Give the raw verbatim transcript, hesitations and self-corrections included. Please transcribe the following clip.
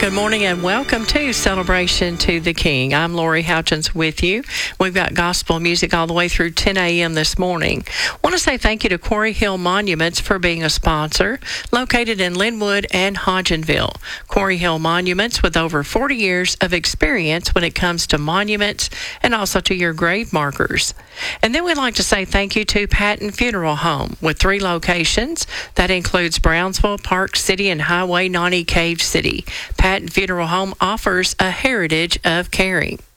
Good morning and welcome to Celebration to the King. I'm Lori Houchins with you. We've got gospel music all the way through ten a.m. this morning. I want to say thank you to Quarry Hill Monuments for being a sponsor, located in Linwood and Hodgenville. Quarry Hill Monuments with over forty years of experience when it comes to monuments and also to your grave markers. And then we'd like to say thank you to Patton Funeral Home with three locations. That includes Brownsville, Park City, and Highway ninety Cave City. Patton Funeral Home offers a heritage of caring.